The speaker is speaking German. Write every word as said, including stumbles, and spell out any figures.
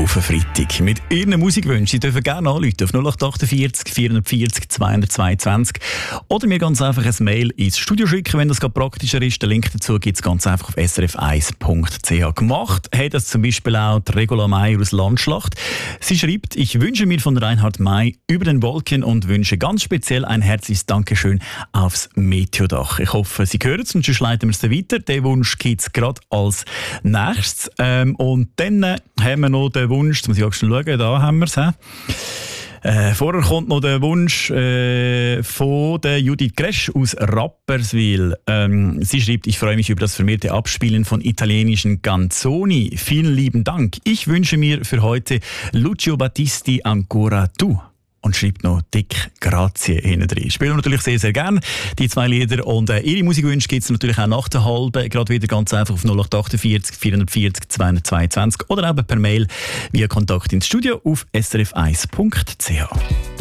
auf einen Freitag. Mit Ihren Musikwünschen. Sie dürfen gerne anrufen auf null acht achtundvierzig vierundvierzig zweihundertzweiundzwanzig oder mir ganz einfach ein Mail ins Studio schicken, wenn das gerade praktischer ist. Den Link dazu gibt es ganz einfach auf s r f eins punkt c h. Gemacht hat das zum Beispiel auch die Regula Meier aus Landschlacht. Sie schreibt, ich wünsche mir von Reinhard May über den Wolken und wünsche ganz speziell ein herzliches Dankeschön aufs Meteodach. Ich hoffe, Sie hören es und sonst leiten wir es dann weiter. Den Wunsch gibt es gerade als nächstes. Ähm, und dann äh, haben wir noch den Wunsch, jetzt muss ich auch schon schauen, da haben wir es. Äh, vorher kommt noch der Wunsch äh, von der Judith Gresch aus Rapperswil. Ähm, sie schreibt, ich freue mich über das vermehrte Abspielen von italienischen Canzoni. Vielen lieben Dank. Ich wünsche mir für heute Lucio Battisti Ancora Tu. Und schreibt noch dick Grazie hinten drin. Spielen wir natürlich sehr, sehr gerne, die zwei Lieder. Und äh, Ihre Musikwünsche gibt es natürlich auch nach der Halben. Gerade wieder ganz einfach auf null acht achtundvierzig vierundvierzig zweihundertzweiundzwanzig oder eben per Mail via Kontakt ins Studio auf s r f eins punkt c h.